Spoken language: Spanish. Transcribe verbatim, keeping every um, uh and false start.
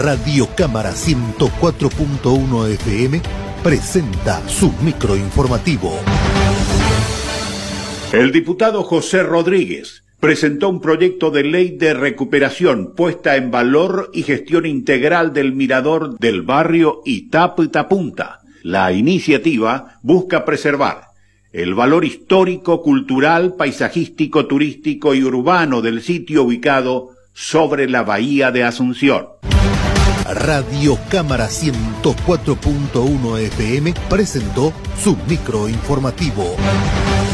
Radio Cámara ciento cuatro punto uno F M presenta su microinformativo. El diputado José Rodríguez presentó un proyecto de ley de recuperación, puesta en valor y gestión integral del mirador del barrio Itaputapunta. La iniciativa busca preservar el valor histórico, cultural, paisajístico, turístico y urbano del sitio ubicado sobre la bahía de Asunción. Radio Cámara ciento cuatro punto uno F M presentó su microinformativo.